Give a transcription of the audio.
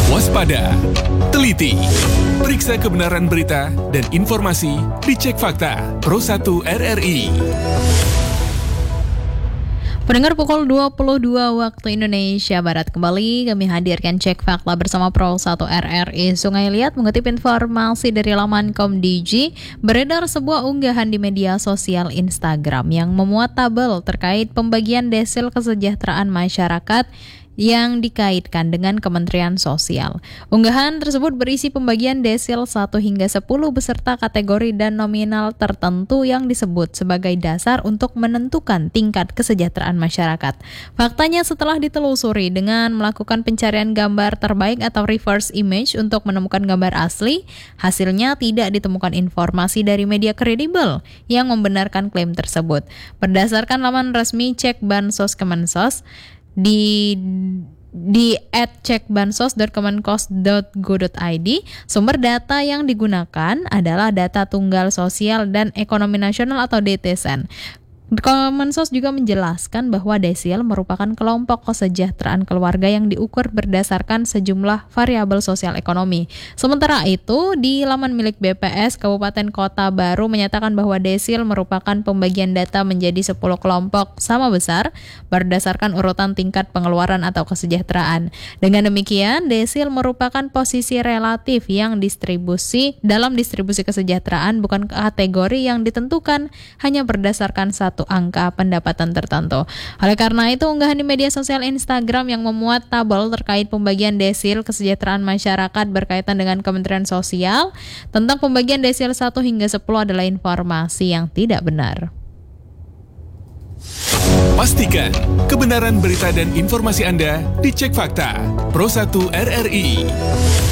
Waspada, teliti, periksa kebenaran berita dan informasi dicek fakta Pro 1 RRI. Pendengar, pukul 22 waktu Indonesia Barat kembali kami hadirkan Cek Fakta bersama Pro 1 RRI Sungai Liat. Mengutip informasi dari laman Komdigi, beredar sebuah unggahan di media sosial Instagram yang memuat tabel terkait pembagian desil kesejahteraan masyarakat yang dikaitkan dengan Kementerian Sosial. Unggahan tersebut berisi pembagian desil 1 hingga 10 beserta kategori dan nominal tertentu yang disebut sebagai dasar untuk menentukan tingkat kesejahteraan masyarakat. Faktanya, setelah ditelusuri dengan melakukan pencarian gambar terbaik atau reverse image untuk menemukan gambar asli, hasilnya tidak ditemukan informasi dari media kredibel yang membenarkan klaim tersebut. Berdasarkan laman resmi Cek Bansos Kemensos, di @cekbansos.kemenkos.go.id, sumber data yang digunakan adalah data tunggal sosial dan ekonomi nasional atau DTSN. Kemensos juga menjelaskan bahwa desil merupakan kelompok kesejahteraan keluarga yang diukur berdasarkan sejumlah variabel sosial ekonomi. Sementara itu, di laman milik BPS Kabupaten Kota Baru menyatakan bahwa desil merupakan pembagian data menjadi 10 kelompok sama besar berdasarkan urutan tingkat pengeluaran atau kesejahteraan. Dengan demikian, desil merupakan posisi relatif yang dalam distribusi kesejahteraan, bukan kategori yang ditentukan hanya berdasarkan satu angka pendapatan tertentu. Oleh karena itu, unggahan di media sosial Instagram yang memuat tabel terkait pembagian desil kesejahteraan masyarakat berkaitan dengan Kementerian Sosial tentang pembagian desil 1 hingga 10 adalah informasi yang tidak benar. Pastikan kebenaran berita dan informasi Anda dicek fakta Pro 1 RRI.